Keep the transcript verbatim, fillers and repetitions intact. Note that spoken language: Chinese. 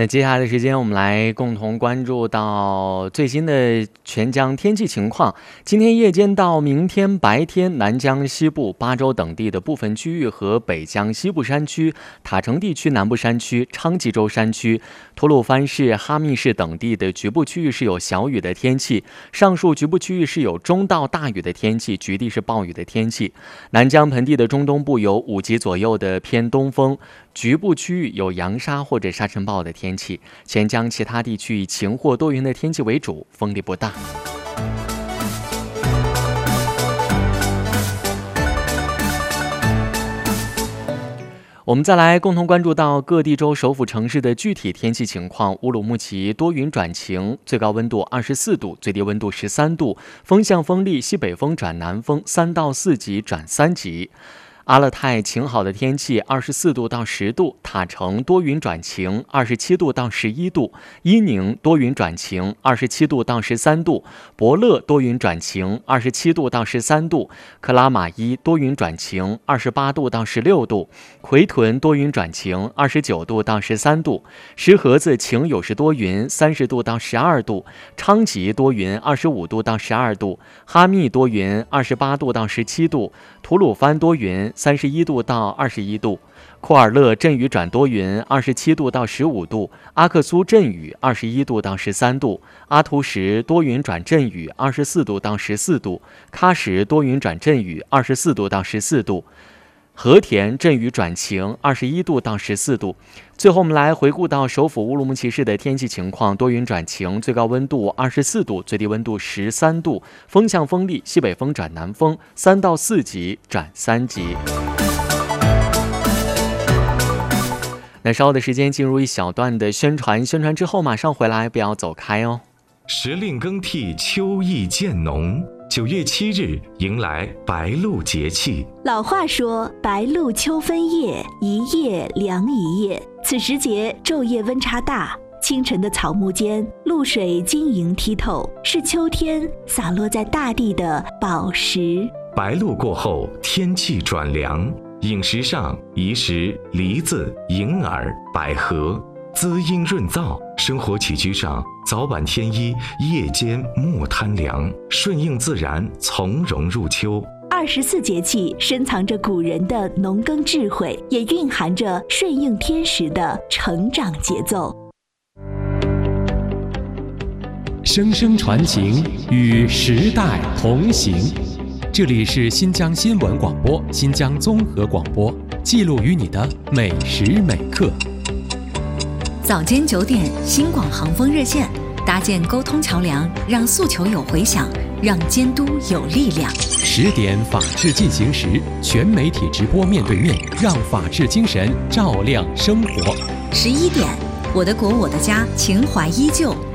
那接下来的时间，我们来共同关注到最新的全江天气情况。今天夜间到明天白天，南江西部、巴州等地的部分区域和北江西部山区、塔城地区南部山区、昌吉州山区、吐鲁番市、哈密市等地的局部区域是有小雨的天气，上述局部区域是有中到大雨的天气，局地是暴雨的天气。南江盆地的中东部有五级左右的偏东风，局部区域有扬沙或者沙尘暴的天气，全江其他地区以晴或多云的天气为主，风力不大。我们再来共同关注到各地州首府城市的具体天气情况。乌鲁木齐多云转晴，最高温度二十四度，最低温度十三度，风向风力西北风转南风，三到四级转三级。阿勒泰晴好的天气，二十四度到十度；塔城多云转晴，二十七度到十一度；伊宁多云转晴，二十七度到十三度；博乐多云转晴，二十七度到十三度；克拉玛依多云转晴，二十八度到十六度；奎屯多云转晴，二十九度到十三度；石河子晴有时多云，三十度到十二度；昌吉多云，二十五度到十二度；哈密多云，二十八度到十七度；吐鲁番多云，三十一度到二十一度；库尔勒阵雨转多云，二十七度到十五度；阿克苏阵雨，二十一度到十三度；阿图什多云转阵雨，二十四度到十四度；喀什多云转阵雨，二十四度到十四度；和田阵雨转晴，二十一度到十四度。最后我们来回顾到首府乌鲁木齐市的天气情况，多云转晴，最高温度二十四度，最低温度十三度，风向风力西北风转南风，三到四级转三级。那稍后的时间进入一小段的宣传，宣传之后马上回来，不要走开哦。 时令更替，秋意渐浓。九月七日迎来白露节气。 老话说，白露秋分夜，一夜凉一夜。此时节昼夜温差大，清晨的草木间，露水晶莹剔透，是秋天洒落在大地的宝石。 白露过后，天气转凉，饮食上宜食梨子、银耳、百合，滋阴润燥；生活起居上，早晚添衣，夜间莫贪凉，顺应自然，从容入秋。 二十四节气深藏着古人的农耕智慧，也蕴含着顺应天时的成长节奏。 声声传情，与时代同行。这里是新疆新闻广播、新疆综合广播，记录于你的每时每刻。 早间九点，新广航风热线，搭建沟通桥梁，让诉求有回响，让监督有力量。 十点，法治进行时，全媒体直播面对面，让法治精神照亮生活。 十一点，我的国我的家，情怀依旧。